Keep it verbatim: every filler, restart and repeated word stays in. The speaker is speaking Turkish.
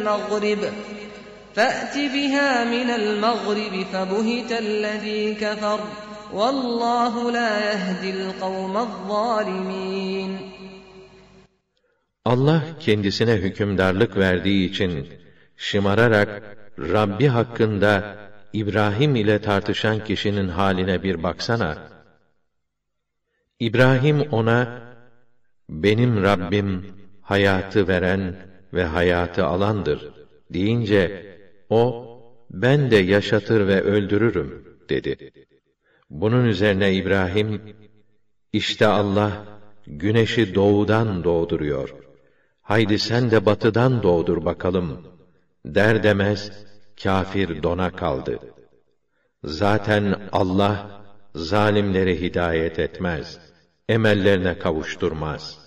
المغرب فأت بها من المغرب فبهت الذي كفر والله لا يهدي القوم الظالمين. Allah kendisine hükümdarlık verdiği için şımararak Rabbi hakkında İbrahim ile tartışan kişinin haline bir baksana. İbrahim ona, benim Rabbim hayatı veren ve hayatı alandır deyince, o, ben de yaşatır ve öldürürüm dedi. Bunun üzerine İbrahim, işte Allah güneşi doğudan doğduruyor. Haydi sen de batıdan doğdur bakalım der demez, kâfir dona kaldı. Zaten Allah zalimleri hidayet etmez, emellerine kavuşturmaz.